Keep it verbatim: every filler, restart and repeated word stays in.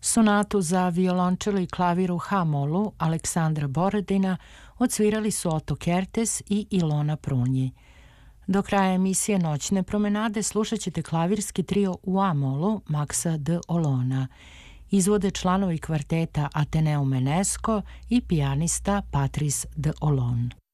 Sonatu za violončelo i klavir u ha-molu Aleksandra Borodina odsvirali su Oto Kertes i Ilona Prunji. Do kraja emisije Noćne promenade slušat ćete klavirski trio u a-molu Maxa de Olona. Izvode članovi kvarteta Ateneu Menesco i pijanista Patrice de Olon.